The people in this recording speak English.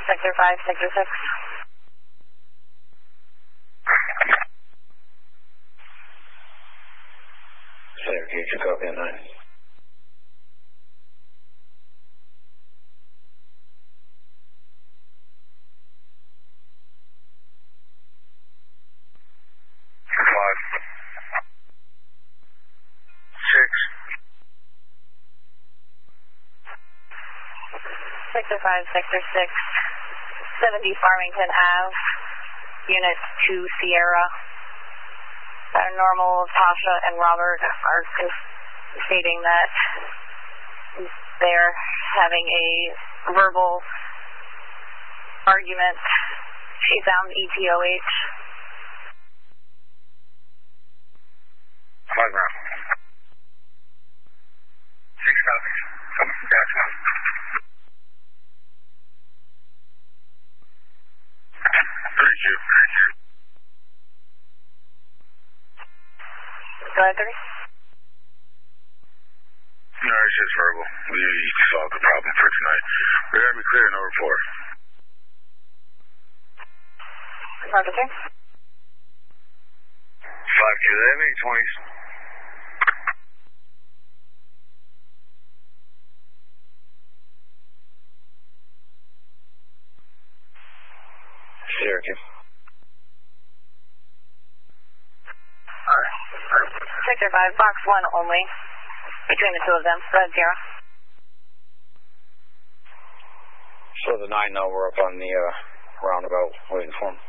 Sector 5, Sector 6. Syracuse, you copy at 9. Sector 5, Sector 6, 70 Farmington Ave, Unit 2 Sierra. Normal, Tasha and Robert are stating that they're having a verbal argument. She found ETOH. Hard ground. 6 copies. Gotcha. Thank you. Go ahead, 30. No, it's just verbal. We solved the problem for tonight. We're going to be clear in over 4. Roger, sir. 5 to 11, 20s. Syracuse. Sector 5, box 1 only, between the two of them. Go ahead, Sierra. So the 9 know we're up on the roundabout waiting for them.